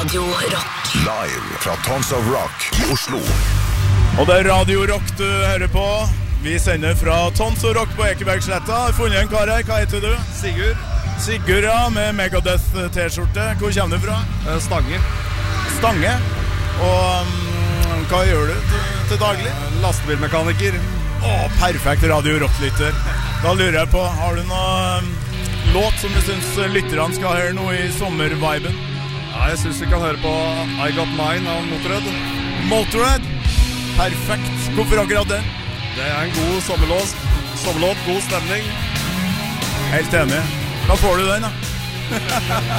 Radio Rock. Live fra Tons of Rock i Oslo. Og det Radio Rock du hører på. Vi sender fra Tons of Rock på Ekebergsletta. Har funnet en kar her, hva heter du? Sigurd, ja, med Megadeth t-skjorte. Hvor kommer du fra? Stange? Og hva gjør du til daglig? Lastebilmekaniker. Perfekt Radio Rock-lytter. Da lurer jeg på, har du noe låt som du synes lytterne skal høre nå i sommerviben? Ja, jeg synes vi kan høre på I Got Mine av Motorhead. Motorhead? Perfekt. Hvorfor akkurat den? Det en god sommerlåt, god stemning. Helt enig. Da får du den da.